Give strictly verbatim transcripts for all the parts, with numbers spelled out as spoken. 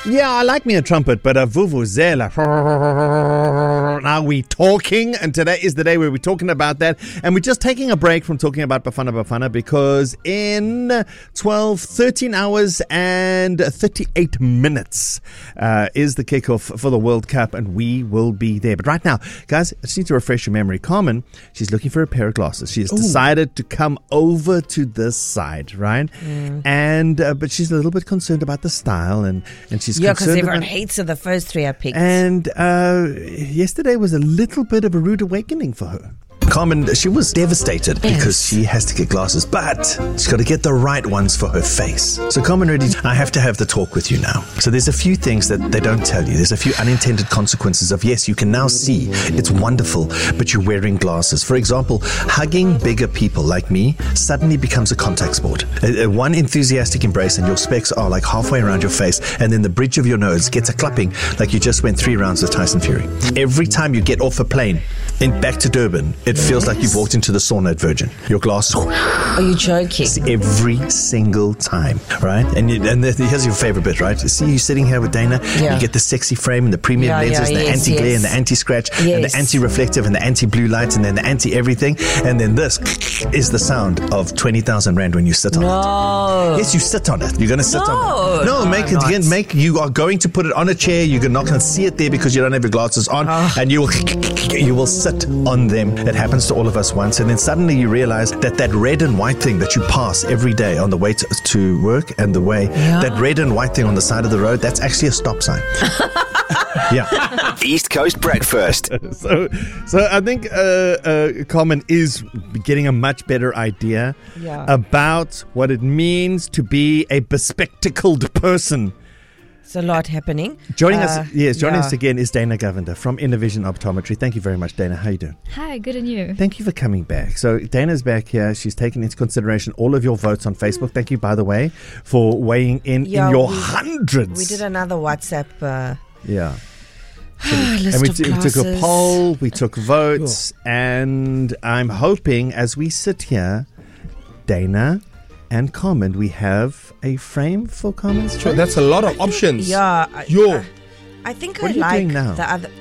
Yeah, I like me a trumpet, but a vuvuzela. Now we talking, and today is the day where we're talking about that. And we're just taking a break from talking about Bafana Bafana because in twelve, thirteen hours and thirty-eight minutes uh, is the kickoff for the World Cup, and we will be there. But right now, guys, I just need to refresh your memory. Carmen, she's looking for a pair of glasses. She has Ooh. decided to come over to this side, right? Mm. And uh, but she's a little bit concerned about the style, and, and she's yeah, because everyone about, hates her, the first three I picked. And uh, yesterday was a little bit of a rude awakening for her. Carmen, she was devastated yes. because she has to get glasses, but she's got to get the right ones for her face. So Carmen, ready? I have to have the talk with you now. So there's a few things that they don't tell you. There's a few unintended consequences of, yes, you can now see it's wonderful, but you're wearing glasses. For example, hugging bigger people like me suddenly becomes a contact sport. A, a one enthusiastic embrace and your specs are like halfway around your face, and then the bridge of your nose gets a clapping like you just went three rounds with Tyson Fury. Every time you get off a plane in back to Durban, it feels like you've walked into the sauna at Virgin. Your glasses. Are you joking? Every single time, right? And you, and the, here's your favorite bit, right? See you sitting here with Dana. Yeah. You get the sexy frame and the premium yeah, lenses, yeah, the yes, anti-glare yes. and the anti-scratch yes. and the anti-reflective and the anti-blue light and then the anti-everything. And then this is the sound of twenty thousand rand when you sit on no. it. Yes, you sit on it. You're going to sit no. on it. No, no make it again. Make you are going to put it on a chair. You're not going to see it there because you don't have your glasses on, oh. and you will you will sit on them. It happens to all of us once, and then suddenly you realize that that red and white thing that you pass every day on the way to, to work and the way yeah. that red and white thing on the side of the road, that's actually a stop sign. Yeah. East Coast Breakfast. So, so I think uh, uh, Carmen is getting a much better idea yeah. about what it means to be a bespectacled person. A lot happening. Joining uh, us, yes, joining yeah. us again is Dana Govender from Innovision Optometry. Thank you very much, Dana. How are you doing? Hi, good, and you? Thank you for coming back. So Dana's back here. She's taken into consideration all of your votes on Facebook. Thank you, by the way, for weighing in yeah, in your we, hundreds. We did another WhatsApp. Uh, yeah. List and we, of t- we took a poll, we took votes, cool. and I'm hoping as we sit here, Dana and Carmen, we have a frame for Carmen's choice. That's a lot of think, options. Yeah. I, Yo. I, I think what I are you like doing now? the other.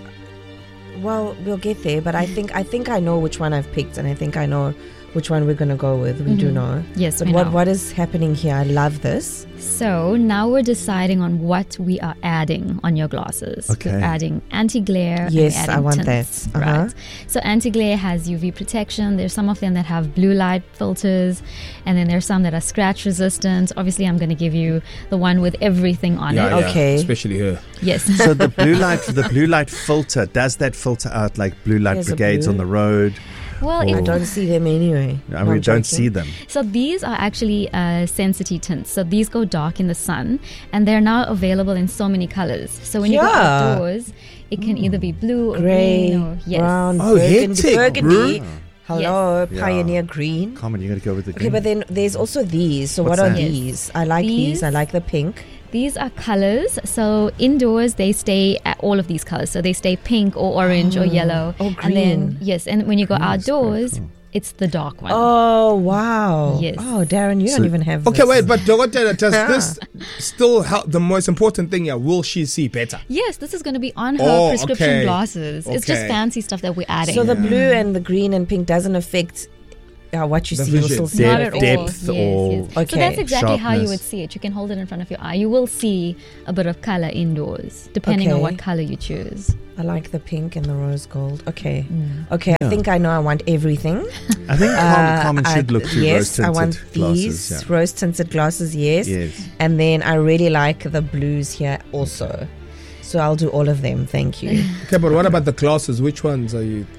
Well, we'll get there, but I think I think I know which one I've picked, and I think I know which one we're going to go with. We mm-hmm. do know. Yes, but we what know. what is happening here? I love this. So now we're deciding on what we are adding on your glasses. Okay. We're adding anti-glare. Yes, and I want tints, that. Uh-huh. Right. So anti-glare has U V protection. There's some of them that have blue light filters, and then there's some that are scratch resistant. Obviously, I'm going to give you the one with everything on yeah, it. Yeah, okay. Especially her. Yes. So the blue light, the blue light filter, does that filter out like blue light There's brigades on the road? Well, I don't see them anyway. I mean, we don't see them. So these are actually uh, sensitive tints. So these go dark in the sun, and they're now available in so many colors. So when yeah. you go outdoors, it can either be blue or gray, green or yes. brown, oh, burgundy. burgundy. Oh. Hello, yes. Pioneer yeah. Green. Come on, you got to go with the green. Okay, but then there's also these. So What's what are that? these? I like these? these. I like the pink. These are colors. So indoors, they stay at all of these colors. So they stay pink or orange oh. or yellow. Oh, green. And then, yes, and when you go green outdoors, cool. it's the dark one. Oh, wow. Yes. Oh, Darren, you so, don't even have Okay, this. wait, but Doctor, does this still help? The most important thing here, will she see better? Yes, this is going to be on her oh, prescription okay. glasses. Okay. It's just fancy stuff that we're adding. So the blue and the green and pink doesn't affect uh, what you the see. Vision. You'll still see Not it. at all. Depth yes, or yes. Okay. So that's exactly how you sharpness. would see it. You can hold it in front of your eye. You will see a bit of color indoors, depending Okay. on what color you choose. I like the pink and the rose gold. Okay. Mm. Okay, Yeah. I think I know I want everything. I think Carmen, Carmen Uh, should I- look through yes, I rose-tinted want glasses. these Yeah. rose-tinted glasses, yes. Yes. And then I really like the blues here also. So I'll do all of them, thank you. Okay, but what about the glasses? Which ones are you?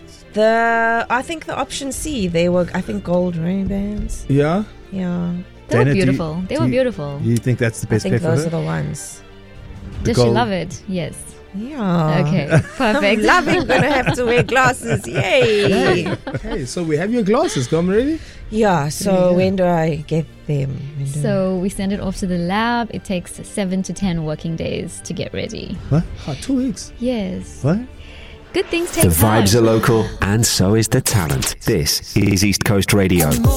The I think the option C, they were, I think, gold Ray-Bans. Yeah? Yeah. They Dana, were do you- beautiful. they do were you- beautiful. You think that's the I best think pair for those her? are the ones. The Does she gold- love it? Yes. Yeah. Okay, I'm perfect. loving gonna have to wear glasses. Yay. Okay, so we have your glasses. Come ready? Yeah, so Yeah. when do I get them? When do So we send it off to the lab. It takes seven to ten working days to get ready. What? Oh, two weeks. Yes. What? Good things take The time. vibes are local, and so is the talent. This is East Coast Radio.